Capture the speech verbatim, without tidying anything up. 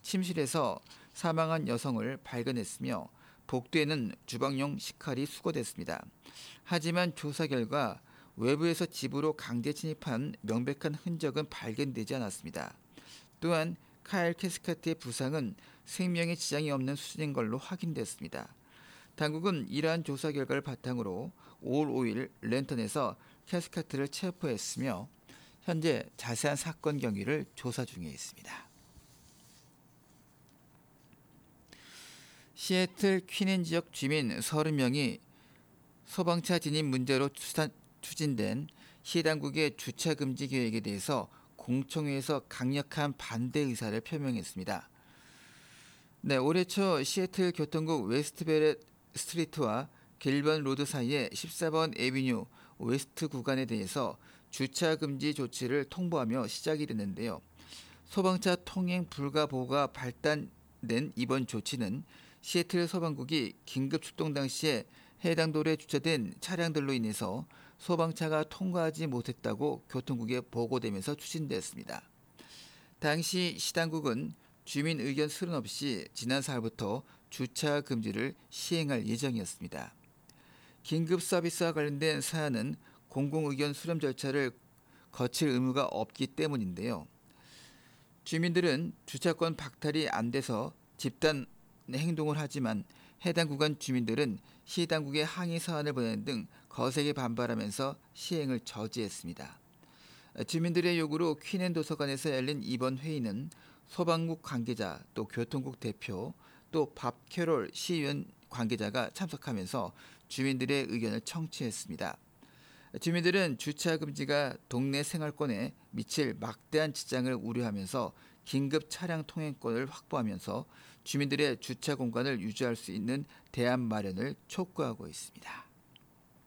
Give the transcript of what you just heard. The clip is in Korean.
침실에서 사망한 여성을 발견했으며 복도에는 주방용 식칼이 수거됐습니다. 하지만 조사 결과 외부에서 집으로 강제 침입한 명백한 흔적은 발견되지 않았습니다. 또한 카일 캐스카트의 부상은 생명에 지장이 없는 수준인 걸로 확인됐습니다. 당국은 이러한 조사 결과를 바탕으로 오월 오일 랜턴에서 캐스카트를 체포했으며 현재 자세한 사건 경위를 조사 중에 있습니다. 시애틀 퀸앤 지역 주민 서른 명이 소방차 진입 문제로 추진된 시당국의 주차 금지 계획에 대해서 공청회에서 강력한 반대 의사를 표명했습니다. 네, 올해 초 시애틀 교통국 웨스트베렛 스트리트와 길번 로드 사이의 십사 번 애비뉴 웨스트 구간에 대해서 주차 금지 조치를 통보하며 시작이 됐는데요. 소방차 통행 불가 보호가 발단된 이번 조치는 시애틀 소방국이 긴급 출동 당시에 해당 도로에 주차된 차량들로 인해서 소방차가 통과하지 못했다고 교통국에 보고되면서 추진됐습니다. 당시 시당국은 주민 의견 수렴 없이 지난 사흘부터 주차 금지를 시행할 예정이었습니다. 긴급 서비스와 관련된 사안은 공공의견 수렴 절차를 거칠 의무가 없기 때문인데요. 주민들은 주차권 박탈이 안 돼서 집단 행동을 하지만 해당 구간 주민들은 시당국에 항의 사안을 보내는 등 거세게 반발하면서 시행을 저지했습니다. 주민들의 요구로 퀸앤 도서관에서 열린 이번 회의는 소방국 관계자, 또 교통국 대표, 또 밥 캐롤 시의원 관계자가 참석하면서 주민들의 의견을 청취했습니다. 주민들은 주차 금지가 동네 생활권에 미칠 막대한 지장을 우려하면서 긴급 차량 통행권을 확보하면서 주민들의 주차 공간을 유지할 수 있는 대안 마련을 촉구하고 있습니다.